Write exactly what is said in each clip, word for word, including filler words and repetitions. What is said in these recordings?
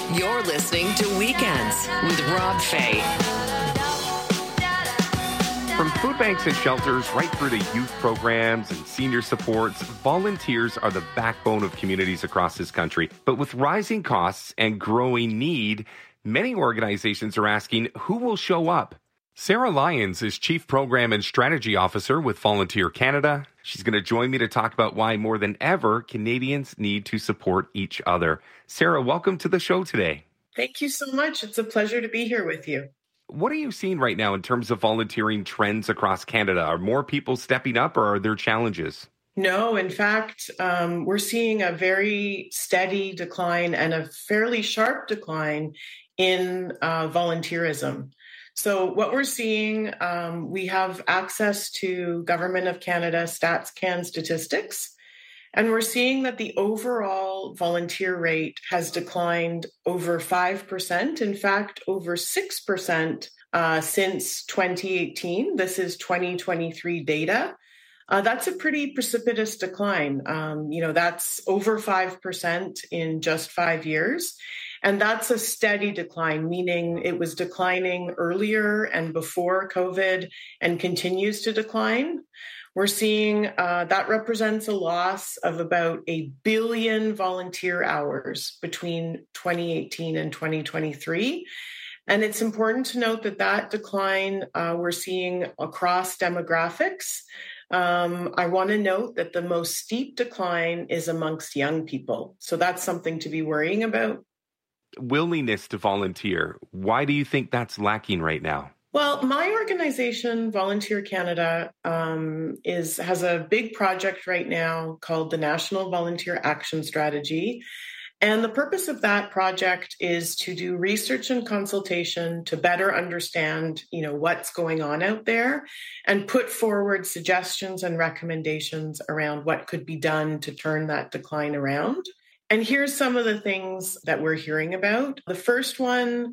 You're listening to Weekends with Rob Fay. From food banks and shelters right through to youth programs and senior supports, volunteers are the backbone of communities across this country. But with rising costs and growing need, many organizations are asking who will show up. Sarah Lyons is Chief Program and Strategy Officer with Volunteer Canada. She's going to join me to talk about why more than ever, Canadians need to support each other. Sarah, welcome to the show today. Thank you so much. It's a pleasure to be here with you. What are you seeing right now in terms of volunteering trends across Canada? Are more people stepping up or are there challenges? No, in fact, um, we're seeing a very steady decline and a fairly sharp decline in uh, volunteerism. So what we're seeing, um, we have access to Government of Canada StatsCan statistics, and we're seeing that the overall volunteer rate has declined over five percent, in fact, over six percent uh, since twenty eighteen. This is twenty twenty-three data. Uh, that's a pretty precipitous decline. Um, you know, that's over five percent in just five years. And that's a steady decline, meaning it was declining earlier and before COVID and continues to decline. We're seeing uh, that represents a loss of about a billion volunteer hours between twenty eighteen and twenty twenty-three. And it's important to note that that decline uh, we're seeing across demographics. Um, I want to note that the most steep decline is amongst young people. So that's something to be worrying about. Willingness to volunteer. Why do you think that's lacking right now? Well, my organization, Volunteer Canada, um, is has a big project right now called the National Volunteer Action Strategy. And the purpose of that project is to do research and consultation to better understand, you know, what's going on out there and put forward suggestions and recommendations around what could be done to turn that decline around. And here's some of the things that we're hearing about. The first one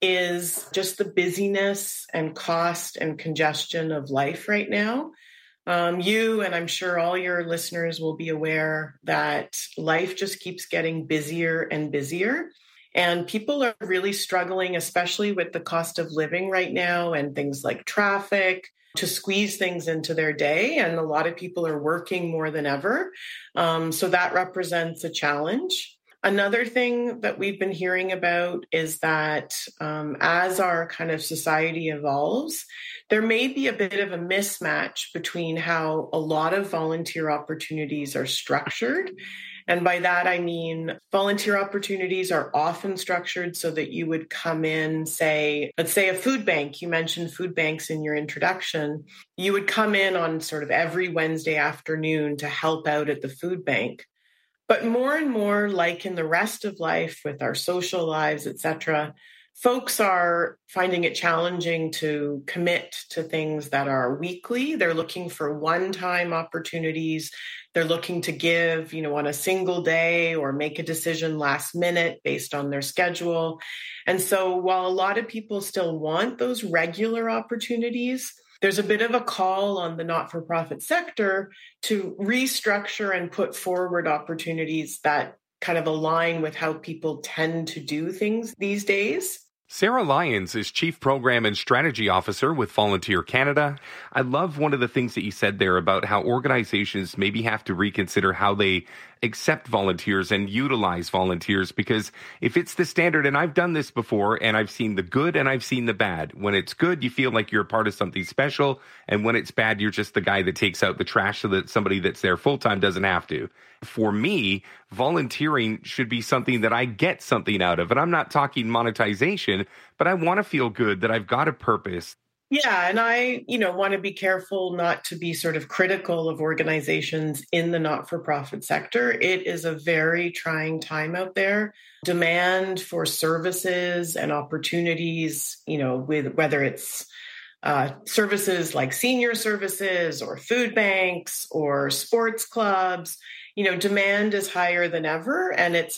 is just the busyness and cost and congestion of life right now. Um, you and I'm sure all your listeners will be aware that life just keeps getting busier and busier. And people are really struggling, especially with the cost of living right now and things like traffic, to squeeze things into their day. And a lot of people are working more than ever. Um, so that represents a challenge. Another thing that we've been hearing about is that um, as our kind of society evolves, there may be a bit of a mismatch between how a lot of volunteer opportunities are structured. And by that, I mean, volunteer opportunities are often structured so that you would come in, say, let's say a food bank. You mentioned food banks in your introduction. You would come in on sort of every Wednesday afternoon to help out at the food bank. But more and more, like in the rest of life with our social lives, et cetera, folks are finding it challenging to commit to things that are weekly. They're looking for one-time opportunities. They're looking to give, you know, on a single day or make a decision last minute based on their schedule. And so while a lot of people still want those regular opportunities, there's a bit of a call on the not-for-profit sector to restructure and put forward opportunities that kind of align with how people tend to do things these days. Sarah Lyons is Chief Program and Strategy Officer with Volunteer Canada. I love one of the things that you said there about how organizations maybe have to reconsider how they accept volunteers and utilize volunteers, because if it's the standard, and I've done this before, and I've seen the good and I've seen the bad. When it's good, you feel like you're a part of something special, and when it's bad, you're just the guy that takes out the trash so that somebody that's there full-time doesn't have to. For me, volunteering should be something that I get something out of, and I'm not talking monetization, but I want to feel good that I've got a purpose. Yeah, and I, you know, want to be careful not to be sort of critical of organizations in the not-for-profit sector. It is a very trying time out there. Demand for services and opportunities, you know, with whether it's uh, services like senior services or food banks or sports clubs, you know, demand is higher than ever, and it's a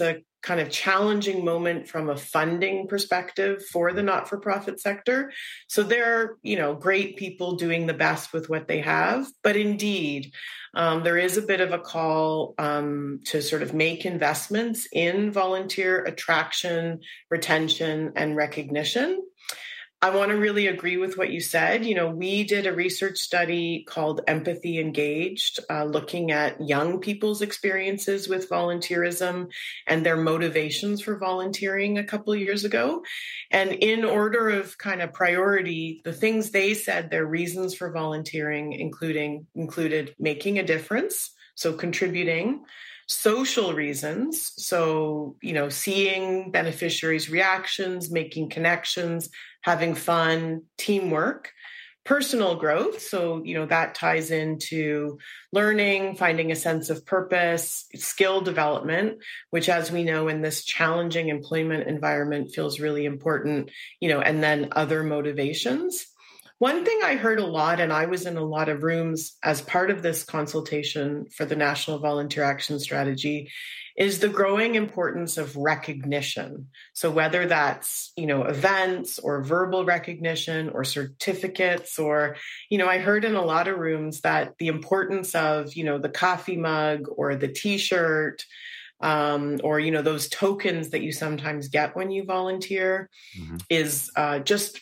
kind of challenging moment from a funding perspective for the not-for-profit sector. So there are, you know, great people doing the best with what they have, but indeed, um, there is a bit of a call um, to sort of make investments in volunteer attraction, retention, and recognition. I want to really agree with what you said. You know, we did a research study called Empathy Engaged, uh, looking at young people's experiences with volunteerism and their motivations for volunteering a couple of years ago. And in order of kind of priority, the things they said their reasons for volunteering, including included making a difference, so contributing, social reasons, so, you know, seeing beneficiaries' reactions, making connections, having fun, teamwork, personal growth. So, you know, that ties into learning, finding a sense of purpose, skill development, which, as we know, in this challenging employment environment feels really important, you know, and then other motivations. One thing I heard a lot, and I was in a lot of rooms as part of this consultation for the National Volunteer Action Strategy, is the growing importance of recognition. So whether that's, you know, events or verbal recognition or certificates, or, you know, I heard in a lot of rooms that the importance of, you know, the coffee mug or the T-shirt, um, or, you know, those tokens that you sometimes get when you volunteer mm-hmm. is uh, just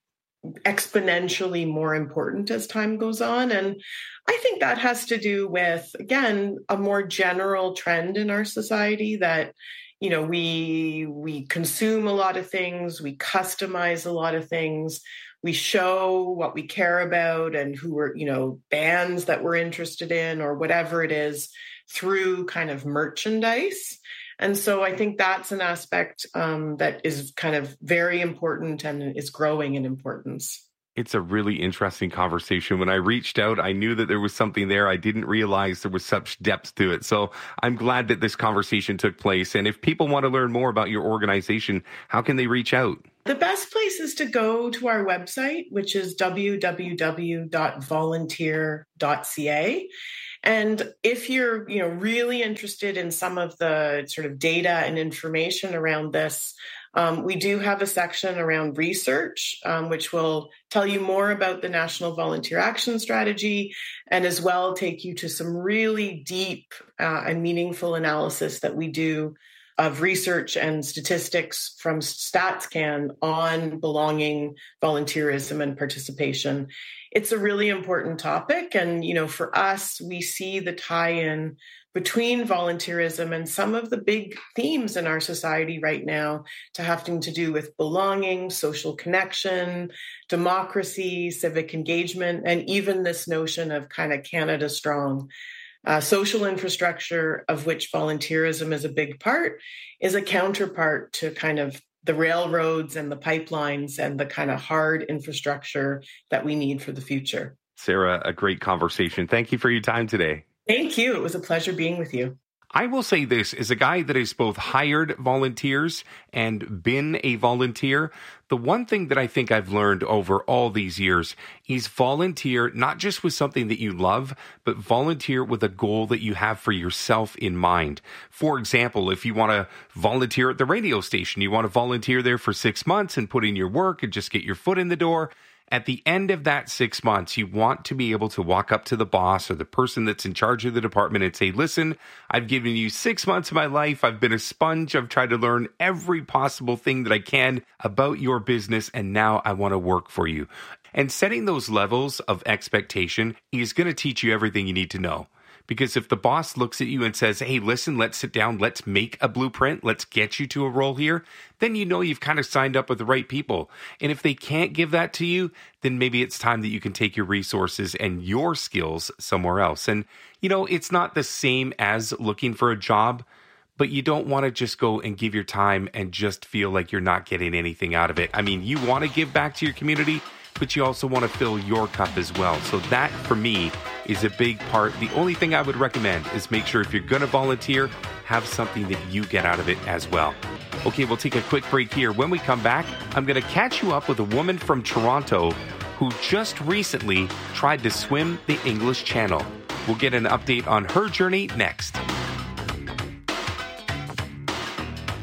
exponentially more important as time goes on. And I think that has to do with, again, a more general trend in our society that, you know, we we consume a lot of things, we customize a lot of things, we show what we care about and who we're, you know, bands that we're interested in or whatever it is through kind of merchandise. And so I think that's an aspect um, that is kind of very important and is growing in importance. It's a really interesting conversation. When I reached out, I knew that there was something there. I didn't realize there was such depth to it. So I'm glad that this conversation took place. And if people want to learn more about your organization, how can they reach out? The best place is to go to our website, which is w w w dot volunteer dot c a. And if you're, you know, really interested in some of the sort of data and information around this, um, we do have a section around research, um, which will tell you more about the National Volunteer Action Strategy and as well take you to some really deep uh, and meaningful analysis that we do of research and statistics from StatsCan on belonging, volunteerism, and participation. It's a really important topic. And, you know, for us, we see the tie-in between volunteerism and some of the big themes in our society right now to having to do with belonging, social connection, democracy, civic engagement, and even this notion of kind of Canada Strong. Uh, social infrastructure, of which volunteerism is a big part, is a counterpart to kind of the railroads and the pipelines and the kind of hard infrastructure that we need for the future. Sarah, a great conversation. Thank you for your time today. Thank you. It was a pleasure being with you. I will say this, as a guy that has both hired volunteers and been a volunteer, the one thing that I think I've learned over all these years is volunteer not just with something that you love, but volunteer with a goal that you have for yourself in mind. For example, if you want to volunteer at the radio station, you want to volunteer there for six months and put in your work and just get your foot in the door. At the end of that six months, you want to be able to walk up to the boss or the person that's in charge of the department and say, listen, I've given you six months of my life. I've been a sponge. I've tried to learn every possible thing that I can about your business, and now I want to work for you. And setting those levels of expectation is going to teach you everything you need to know. Because if the boss looks at you and says, hey, listen, let's sit down, let's make a blueprint, let's get you to a role here, then you know you've kind of signed up with the right people. And if they can't give that to you, then maybe it's time that you can take your resources and your skills somewhere else. And, you know, it's not the same as looking for a job, but you don't want to just go and give your time and just feel like you're not getting anything out of it. I mean, you want to give back to your community, but you also want to fill your cup as well. So that, for me, is a big part. The only thing I would recommend is make sure if you're going to volunteer, have something that you get out of it as well. Okay, we'll take a quick break here. When we come back, I'm going to catch you up with a woman from Toronto who just recently tried to swim the English Channel. We'll get an update on her journey next.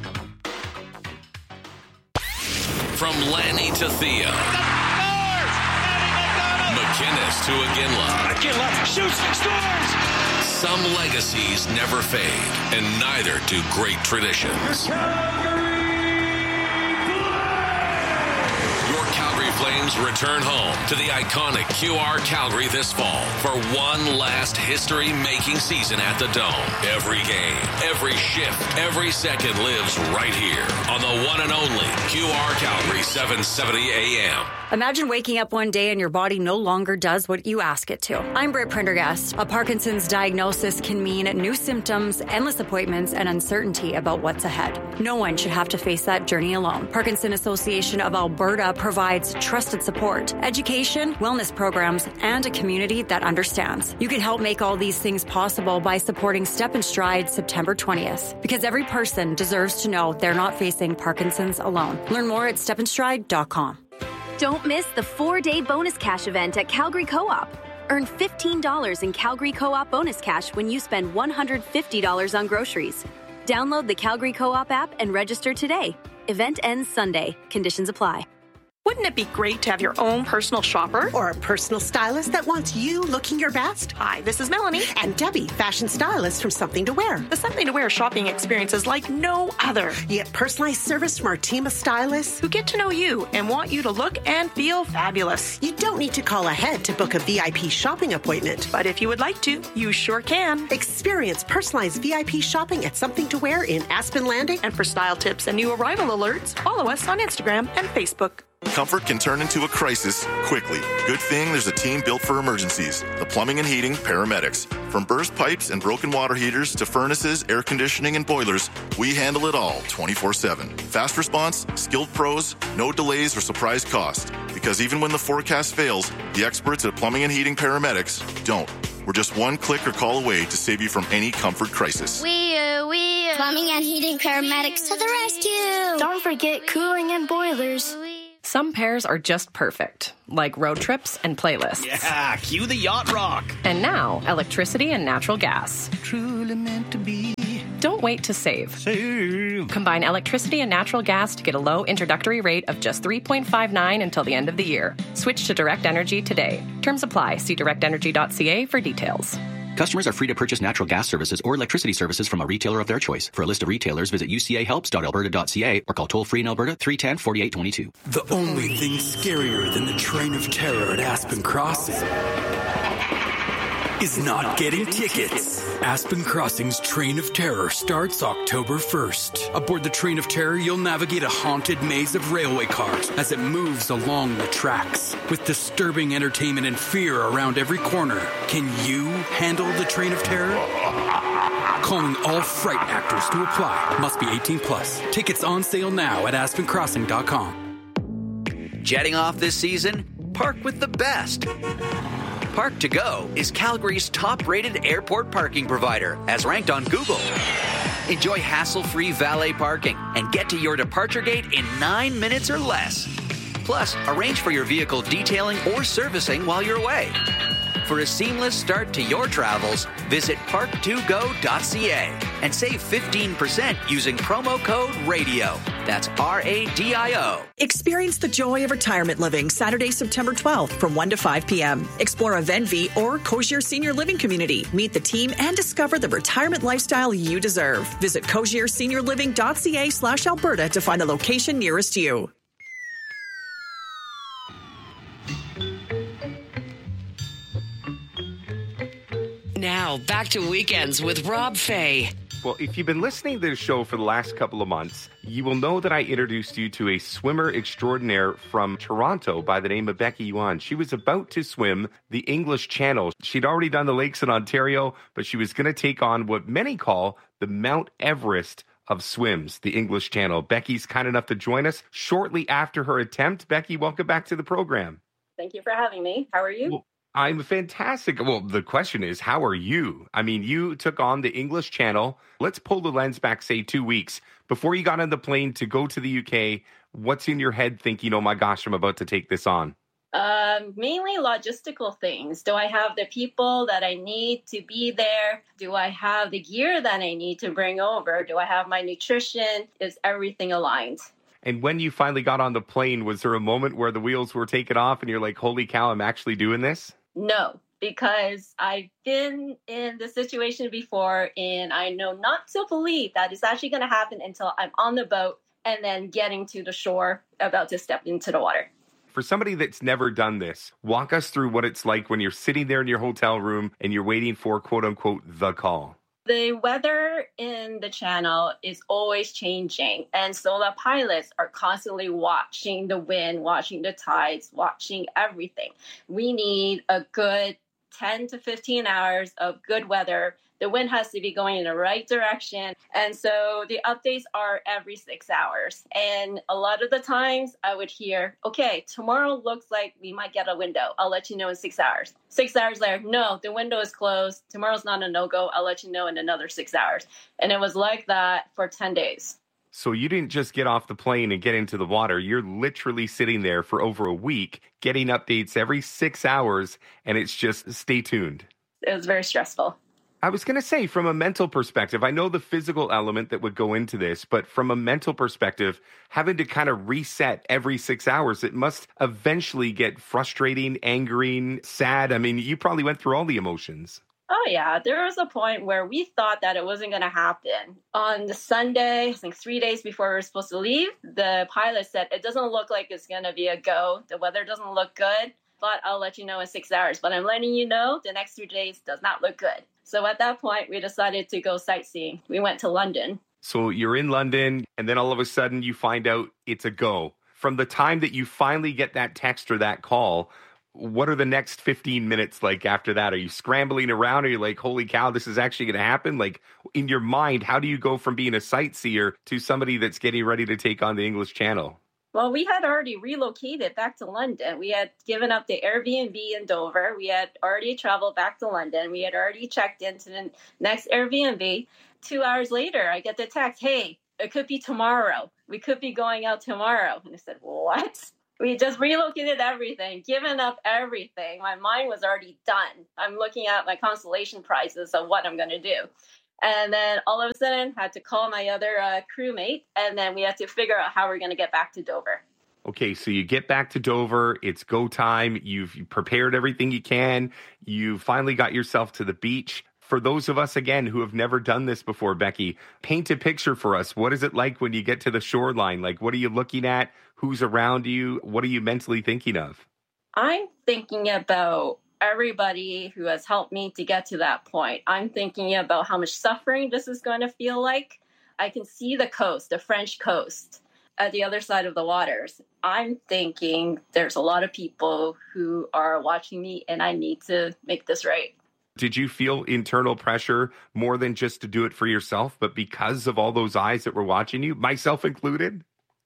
From Lanny to Thea. McInnes to Iginla. Iginla shoots, scores! Some legacies never fade, and neither do great traditions. Calgary Flames return home to the iconic Q R Calgary this fall for one last history-making season at the Dome. Every game, every shift, every second lives right here on the one and only Q R Calgary seven seventy A M. Imagine waking up one day and your body no longer does what you ask it to. I'm Britt Prendergast. A Parkinson's diagnosis can mean new symptoms, endless appointments, and uncertainty about what's ahead. No one should have to face that journey alone. Parkinson Association of Alberta provides trusted support, education, wellness programs, and a community that understands. You can help make all these things possible by supporting Step and Stride September twentieth, because every person deserves to know they're not facing Parkinson's alone. Learn more at step and stride dot com. Don't miss the four-day bonus cash event at Calgary Co-op. Earn fifteen dollars in Calgary Co-op bonus cash when you spend one hundred fifty dollars on groceries. Download the Calgary Co-op app and register today. Event ends Sunday. Conditions apply. Wouldn't it be great to have your own personal shopper? Or a personal stylist that wants you looking your best? Hi, this is Melanie. And Debbie, fashion stylist from Something to Wear. The Something to Wear shopping experience is like no other. You get personalized service from our team of stylists who get to know you and want you to look and feel fabulous. You don't need to call ahead to book a V I P shopping appointment. But if you would like to, you sure can. Experience personalized V I P shopping at Something to Wear in Aspen Landing. And for style tips and new arrival alerts, follow us on Instagram and Facebook. Comfort can turn into a crisis quickly. Good thing there's a team built for emergencies. The Plumbing and Heating Paramedics. From burst pipes and broken water heaters to furnaces, air conditioning, and boilers, we handle it all twenty-four seven. Fast response, skilled pros, no delays or surprise cost. Because even when the forecast fails, the experts at Plumbing and Heating Paramedics don't. We're just one click or call away to save you from any comfort crisis. We, uh, we, uh, Plumbing and Heating Paramedics to the rescue. Don't forget cooling and boilers. Some pairs are just perfect, like road trips and playlists. Yeah, cue the yacht rock. And now, electricity and natural gas. Truly meant to be. Don't wait to save. Save. Combine electricity and natural gas to get a low introductory rate of just three point five nine until the end of the year. Switch to Direct Energy today. Terms apply. See direct energy dot c a for details. Customers are free to purchase natural gas services or electricity services from a retailer of their choice. For a list of retailers, visit u c a helps dot alberta dot c a or call toll-free in Alberta three one zero, four eight two two. The only thing scarier than the train of terror at Aspen Crossing is not getting tickets. Aspen Crossing's Train of Terror starts October first. Aboard the Train of Terror, you'll navigate a haunted maze of railway cars as it moves along the tracks. With disturbing entertainment and fear around every corner, can you handle the Train of Terror? Calling all fright actors to apply. Must be eighteen plus. Tickets on sale now at aspen crossing dot com. Jetting off this season? Park with the best. Park to Go is Calgary's top-rated airport parking provider, as ranked on Google. Enjoy hassle-free valet parking and get to your departure gate in nine minutes or less. Plus, arrange for your vehicle detailing or servicing while you're away. For a seamless start to your travels, visit park to go dot c a and save fifteen percent using promo code RADIO. That's R A D I O. Experience the joy of retirement living Saturday, September twelfth from one to five p.m. Explore a Venvi or Cozier Senior Living community. Meet the team and discover the retirement lifestyle you deserve. Visit cozier senior living dot c a slash Alberta to find the location nearest you. Now, back to Weekends with Rob Fay. Well, if you've been listening to the show for the last couple of months, you will know that I introduced you to a swimmer extraordinaire from Toronto by the name of Becky Yuan. She was about to swim the English Channel. She'd already done the lakes in Ontario, but she was going to take on what many call the Mount Everest of swims, the English Channel. Becky's kind enough to join us shortly after her attempt. Becky, welcome back to the program. Thank you for having me. How are you? Well, I'm fantastic. Well, the question is, how are you? I mean, you took on the English Channel. Let's pull the lens back, say, two weeks. Before you got on the plane to go to the U K, what's in your head thinking, oh my gosh, I'm about to take this on? Um, mainly logistical things. Do I have the people that I need to be there? Do I have the gear that I need to bring over? Do I have my nutrition? Is everything aligned? And when you finally got on the plane, was there a moment where the wheels were taken off and you're like, holy cow, I'm actually doing this? No, because I've been in this situation before, and I know not to believe that it's actually going to happen until I'm on the boat and then getting to the shore, about to step into the water. For somebody that's never done this, walk us through what it's like when you're sitting there in your hotel room and you're waiting for, quote unquote, the call. The weather in the channel is always changing. And so the pilots are constantly watching the wind, watching the tides, watching everything. We need a good ten to fifteen hours of good weather. The wind has to be going in the right direction. And so the updates are every six hours. And a lot of the times I would hear, okay, tomorrow looks like we might get a window. I'll let you know in six hours. Six hours later, no, the window is closed. Tomorrow's not a no-go. I'll let you know in another six hours. And it was like that for ten days. So you didn't just get off the plane and get into the water. You're literally sitting there for over a week, getting updates every six hours, and it's just stay tuned. It was very stressful. I was going to say, from a mental perspective, I know the physical element that would go into this, but from a mental perspective, having to kind of reset every six hours, it must eventually get frustrating, angering, sad. I mean, you probably went through all the emotions. Oh, yeah. There was a point where we thought that it wasn't going to happen. On the Sunday, I think three days before we were supposed to leave, the pilot said, it doesn't look like it's going to be a go. The weather doesn't look good, but I'll let you know in six hours. But I'm letting you know the next three days does not look good. So at that point, we decided to go sightseeing. We went to London. So you're in London, and then all of a sudden you find out it's a go. From the time that you finally get that text or that call, what are the next fifteen minutes like after that? Are you scrambling around? Are you like, holy cow, this is actually going to happen? Like, in your mind, how do you go from being a sightseer to somebody that's getting ready to take on the English Channel? Well, we had already relocated back to London. We had given up the Airbnb in Dover. We had already traveled back to London. We had already checked into the next Airbnb. Two hours later, I get the text, hey, it could be tomorrow. We could be going out tomorrow. And I said, what? We just relocated everything, given up everything. My mind was already done. I'm looking at my consolation prizes of what I'm going to do. And then all of a sudden, had to call my other uh, crewmate, and then we had to figure out how we're going to get back to Dover. Okay, so you get back to Dover, it's go time, you've prepared everything you can, you finally got yourself to the beach. For those of us, again, who have never done this before, Becky, paint a picture for us. What is it like when you get to the shoreline? Like, what are you looking at? Who's around you? What are you mentally thinking of? I'm thinking about everybody who has helped me to get to that point. I'm thinking about how much suffering this is going to feel like. I can see the coast, the French coast, at the other side of the waters. I'm thinking there's a lot of people who are watching me, and I need to make this right. Did you feel internal pressure more than just to do it for yourself, but because of all those eyes that were watching you, myself included?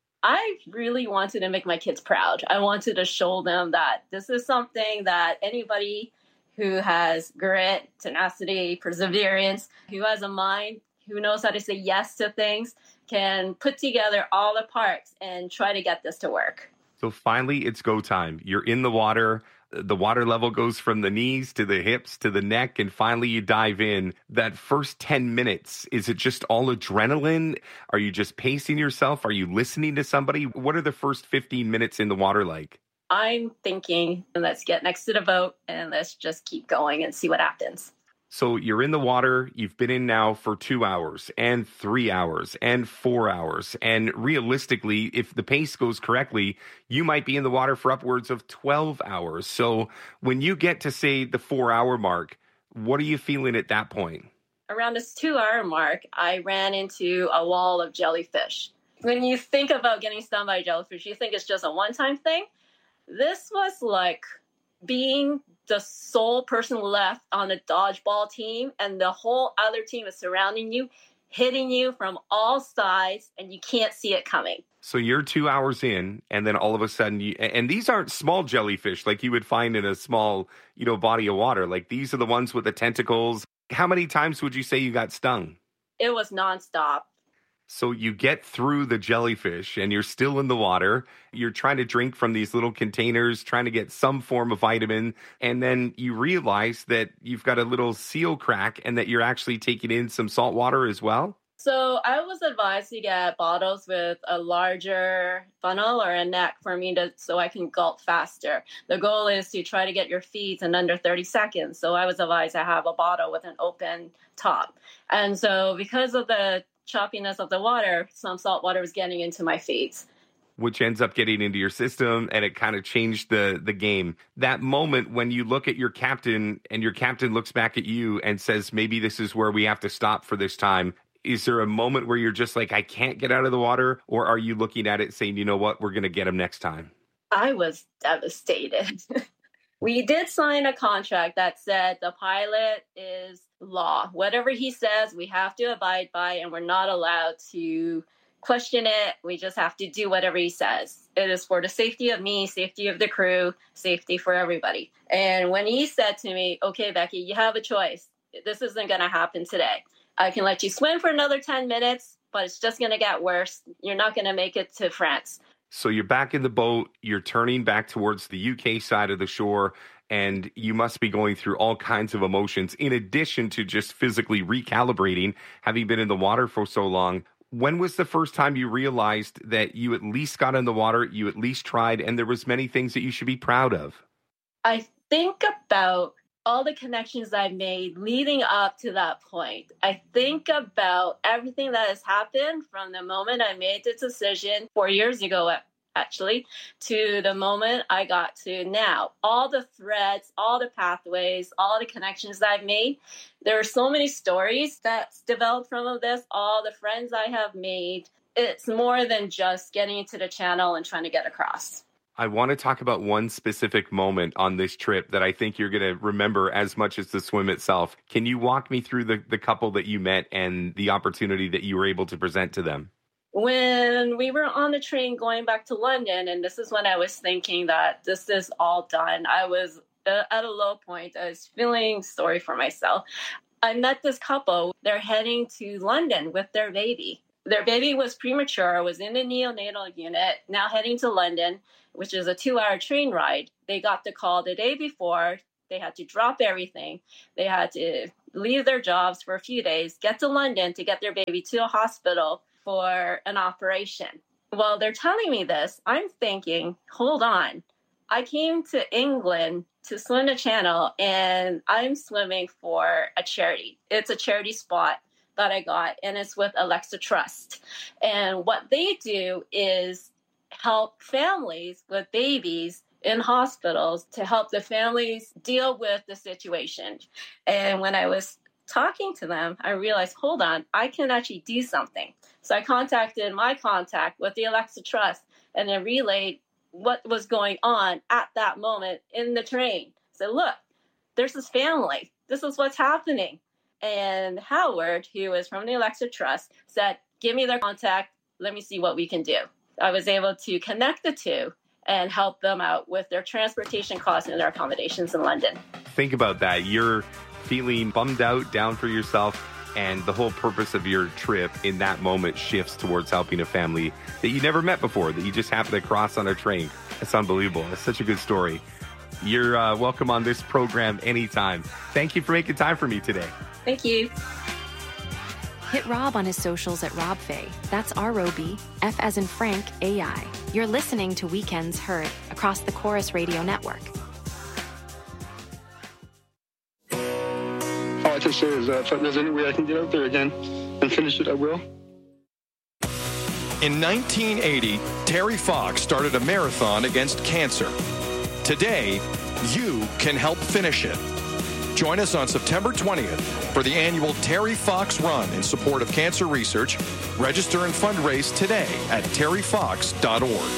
I really wanted to make my kids proud. I wanted to show them that this is something that anybody who has grit, tenacity, perseverance, who has a mind, who knows how to say yes to things, can put together all the parts and try to get this to work. So finally, it's go time. You're in the water. The water level goes from the knees to the hips to the neck, and finally you dive in. That first ten minutes, is it just all adrenaline? Are you just pacing yourself? Are you listening to somebody? What are the first fifteen minutes in the water like? I'm thinking, let's get next to the boat and let's just keep going and see what happens. So you're in the water, you've been in now for two hours and three hours and four hours. And realistically, if the pace goes correctly, you might be in the water for upwards of twelve hours. So when you get to, say, the four hour mark, what are you feeling at that point? Around this two hour mark, I ran into a wall of jellyfish. When you think about getting stung by a jellyfish, you think it's just a one-time thing. This was like being the sole person left on the dodgeball team, and the whole other team is surrounding you, hitting you from all sides, and you can't see it coming. So you're two hours in, and then all of a sudden, you, and these aren't small jellyfish like you would find in a small, you know, body of water. Like, these are the ones with the tentacles. How many times would you say you got stung? It was nonstop. So you get through the jellyfish and you're still in the water. You're trying to drink from these little containers, trying to get some form of vitamin. And then you realize that you've got a little seal crack and that you're actually taking in some salt water as well. So I was advised to get bottles with a larger funnel or a neck for me to so I can gulp faster. The goal is to try to get your feet in under thirty seconds. So I was advised to have a bottle with an open top. And so because of the choppiness of the water, some salt water was getting into my feet, which ends up getting into your system, and it kind of changed the the game. That moment when you look at your captain and your captain looks back at you and says, maybe this is where we have to stop for this time. Is there a moment where you're just like, I can't get out of the water? Or are you looking at it saying, you know what, we're going to get him next time? I was devastated. We did sign a contract that said the pilot is law. Whatever he says, we have to abide by, and we're not allowed to question it. We just have to do whatever he says. It is for the safety of me, safety of the crew, safety for everybody. And when he said to me, okay, Becky, you have a choice. This isn't going to happen today. I can let you swim for another ten minutes, but it's just going to get worse. You're not going to make it to France. So you're back in the boat. You're turning back towards the U K side of the shore, and you must be going through all kinds of emotions in addition to just physically recalibrating, having been in the water for so long. When was the first time you realized that you at least got in the water, you at least tried, and there was many things that you should be proud of? I think about all the connections I made leading up to that point. I think about everything that has happened from the moment I made the decision four years ago, actually, to the moment I got to now. All the threads, all the pathways, all the connections that I've made. There are so many stories that's developed from all this, all the friends I have made. It's more than just getting into the channel and trying to get across. I want to talk about one specific moment on this trip that I think you're going to remember as much as the swim itself. Can you walk me through the, the couple that you met and the opportunity that you were able to present to them? When we were on the train going back to London, and this is when I was thinking that this is all done, I was uh, at a low point. I was feeling sorry for myself. I met this couple. They're heading to London with their baby. Their baby was premature, was in the neonatal unit, now heading to London, which is a two-hour train ride. They got the call the day before. They had to drop everything. They had to leave their jobs for a few days, get to London to get their baby to a hospital for an operation. While they're telling me this, I'm thinking, hold on. I came to England to swim the channel, and I'm swimming for a charity. It's a charity spot that I got, and it's with Alexa Trust. And what they do is help families with babies in hospitals to help the families deal with the situation. And when I was talking to them, I realized, hold on, I can actually do something. So I contacted my contact with the Alexa Trust and then relayed what was going on at that moment in the train. I said, look, there's this family. This is what's happening. And Howard, who is from the Alexa Trust, said, give me their contact. Let me see what we can do. I was able to connect the two and help them out with their transportation costs and their accommodations in London. Think about that. You're feeling bummed out, down for yourself, and the whole purpose of your trip in that moment shifts towards helping a family that you never met before, that you just happened to cross on a train. It's unbelievable. It's such a good story. You're uh, welcome on this program anytime. Thank you for making time for me today. Thank you. Hit Rob on his socials at Rob Fay. That's R O B, F as in Frank, A I. You're listening to Weekends Heard across the Chorus Radio Network. All I can say is that if there's any way I can get out there again and finish it, I will. In nineteen eighty, Terry Fox started a marathon against cancer. Today, you can help finish it. Join us on September twentieth for the annual Terry Fox Run in support of cancer research. Register and fundraise today at terry fox dot org.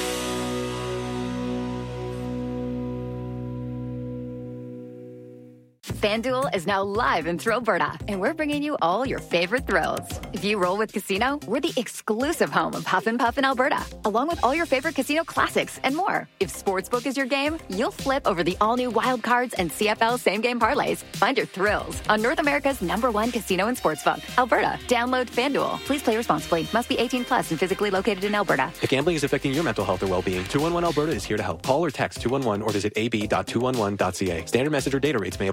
FanDuel is now live in Thrillberta, and we're bringing you all your favorite thrills. If you roll with Casino, we're the exclusive home of Huff and Puff in Alberta, along with all your favorite casino classics and more. If Sportsbook is your game, you'll flip over the all-new Wild Cards and C F L same-game parlays. Find your thrills on North America's number one casino and sportsbook, Alberta. Download FanDuel. Please play responsibly. Must be eighteen plus and physically located in Alberta. If gambling is affecting your mental health or well-being, two one one Alberta is here to help. Call or text two one one or visit a b dot two one one dot c a. Standard message or data rates may apply.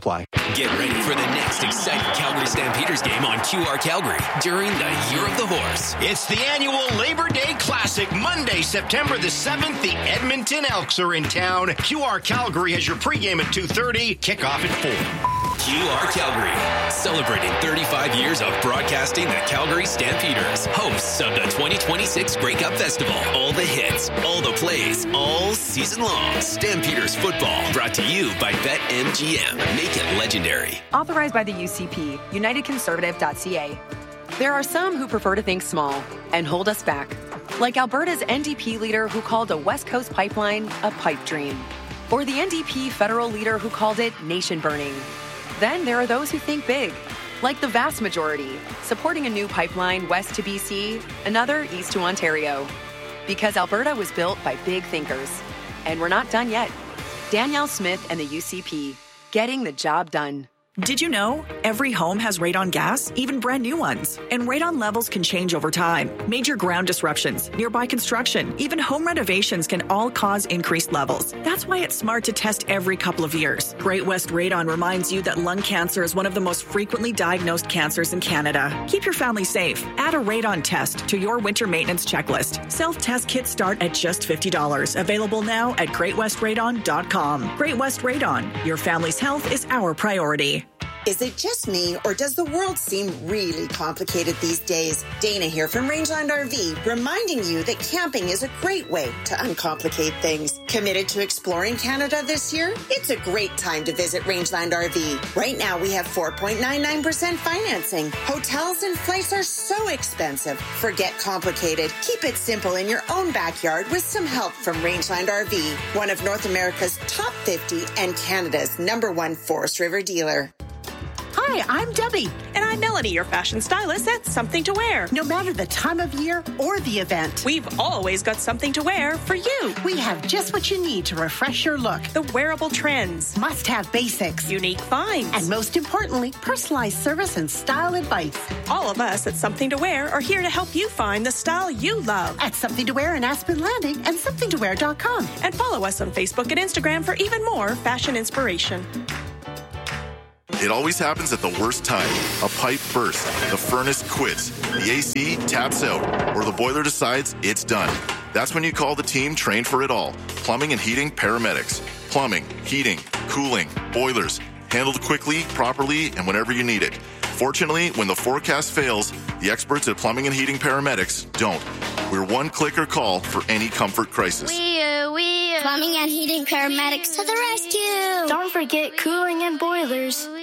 Get ready for the next exciting Calgary Stampeders game on Q R Calgary during the Year of the Horse. It's the annual Labor Day Classic, Monday, September the seventh. The Edmonton Elks are in town. Q R Calgary has your pregame at two thirty, kickoff at four. Q R Calgary, celebrating thirty-five years of broadcasting the Calgary Stampeders, hosts of the twenty twenty-six Grey Cup Festival. All the hits, all the plays, all season long. Stampeders football, brought to you by BetMGM. Make it legendary. Authorized by the U C P, united conservative dot c a. There are some who prefer to think small and hold us back, like Alberta's N D P leader who called a West Coast pipeline a pipe dream, or the N D P federal leader who called it nation burning. Then there are those who think big, like the vast majority, supporting a new pipeline west to B C, another east to Ontario. Because Alberta was built by big thinkers. And we're not done yet. Danielle Smith and the U C P, getting the job done. Did you know every home has radon gas, even brand new ones? And radon levels can change over time. Major ground disruptions, nearby construction, even home renovations can all cause increased levels. That's why it's smart to test every couple of years. Great West Radon reminds you that lung cancer is one of the most frequently diagnosed cancers in Canada. Keep your family safe. Add a radon test to your winter maintenance checklist. Self-test kits start at just fifty dollars. Available now at great west radon dot com. Great West Radon. Your family's health is our priority. Is it just me, or does the world seem really complicated these days? Dana here from Rangeland R V, reminding you that camping is a great way to uncomplicate things. Committed to exploring Canada this year? It's a great time to visit Rangeland R V. Right now, we have four point nine nine percent financing. Hotels and flights are so expensive. Forget complicated. Keep it simple in your own backyard with some help from Rangeland R V, one of North America's top fifty and Canada's number one Forest River dealer. Hi, I'm Debbie. And I'm Melanie, your fashion stylist at Something to Wear. No matter the time of year or the event, we've always got something to wear for you. We have just what you need to refresh your look. The wearable trends. Must-have basics. Unique finds. And most importantly, personalized service and style advice. All of us at Something to Wear are here to help you find the style you love. At Something to Wear in Aspen Landing and something to wear dot com. And follow us on Facebook and Instagram for even more fashion inspiration. It always happens at the worst time. A pipe bursts, the furnace quits, the A C taps out, or the boiler decides it's done. That's when you call the team trained for it all. Plumbing and Heating Paramedics. Plumbing, heating, cooling, boilers. Handled quickly, properly, and whenever you need it. Fortunately, when the forecast fails, the experts at Plumbing and Heating Paramedics don't. We're one click or call for any comfort crisis. We uh, we uh, Plumbing and Heating Paramedics to the rescue. Don't forget cooling and boilers.